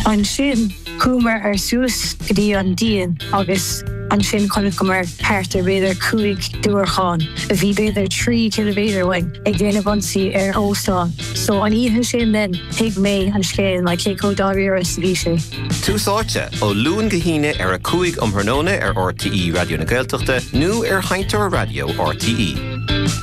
An sin cúmar ar suas go dtí an díon agus an sin chuna go mar háart ar beidir 5 dúrchán a bhí beidir 3 kilometer wein ag déanamh ansaí ar óstán. So an ihe sin den hiag mé an scéal le cé có €10 bhí sé. Túsáte ó luan go híine ar a 5 umthróna ar RTE Radio na Gaeltachta nó ar Haintear Radio RTE.